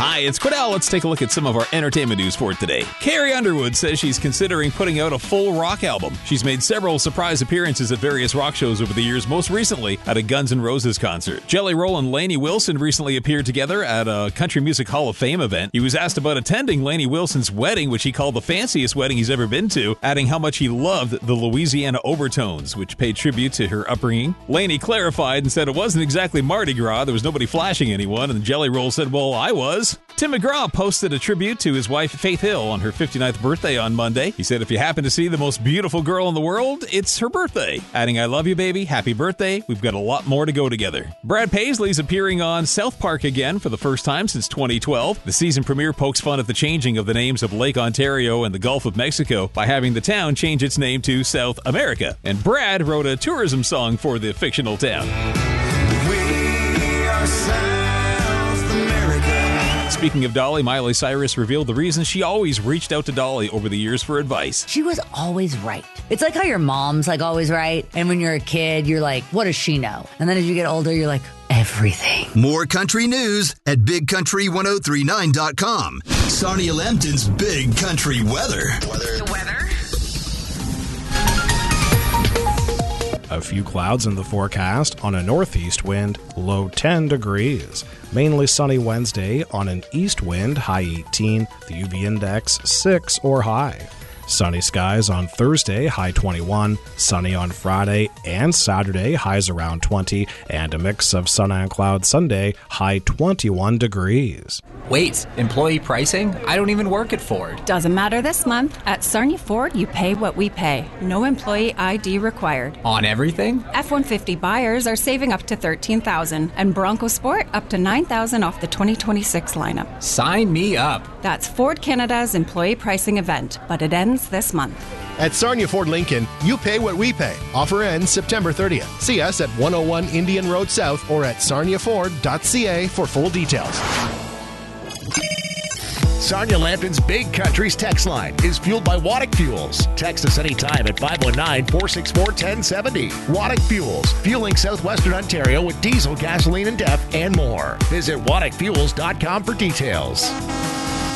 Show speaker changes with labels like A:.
A: Hi, it's Quidel. Let's take a look at some of our entertainment news for today. Carrie Underwood says she's considering putting out a full rock album. She's made several surprise appearances at various rock shows over the years, most recently at a Guns N' Roses concert. Jelly Roll and Lainey Wilson recently appeared together at a Country Music Hall of Fame event. He was asked about attending Lainey Wilson's wedding, which he called the fanciest wedding he's ever been to, adding how much he loved the Louisiana Overtones, which paid tribute to her upbringing. Lainey clarified and said it wasn't exactly Mardi Gras. There was nobody flashing anyone, and Jelly Roll said, well, I was. Tim McGraw posted a tribute to his wife Faith Hill on her 59th birthday on Monday. He said, if you happen to see the most beautiful girl in the world, it's her birthday. Adding, I love you, baby. Happy birthday. We've got a lot more to go together. Brad Paisley's appearing on South Park again for the first time since 2012. The season premiere pokes fun at the changing of the names of Lake Ontario and the Gulf of Mexico by having the town change its name to South America. And Brad wrote a tourism song for the fictional town.
B: We are South America.
A: Speaking of Dolly, Miley Cyrus revealed the reason she always reached out to Dolly over the years for advice.
C: She was always right. It's like how your mom's like always right. And when you're a kid, you're like, what does she know? And then as you get older, you're like, everything.
D: More country news at BigCountry1039.com. Sonia Lambton's Big Country Weather.
E: The weather?
F: A few clouds in the forecast on a northeast wind, low 10 degrees. Mainly sunny Wednesday on an east wind, high 18, the UV index 6 or high. Sunny skies on Thursday, high 21. Sunny on Friday and Saturday, highs around 20. And a mix of sun and cloud Sunday, high 21 degrees.
G: Wait, employee pricing? I don't even work at Ford.
H: Doesn't matter this month. At Sarnia Ford, you pay what we pay. No employee ID required.
G: On everything?
H: F-150 buyers are saving up to $13,000 and Bronco Sport up to $9,000 off the 2026 lineup.
G: Sign me up.
H: That's Ford Canada's employee pricing event, but it ends this month.
I: At Sarnia Ford Lincoln, you pay what we pay. Offer ends September 30th. See us at 101 Indian Road South or at sarniaford.ca for full details.
J: Sonia Lambton's Big Country's text line is fueled by Waddick Fuels. Text us anytime at 519-464-1070. Waddick Fuels, fueling southwestern Ontario with diesel, gasoline, and DEF, and more. Visit WaddickFuels.com for details.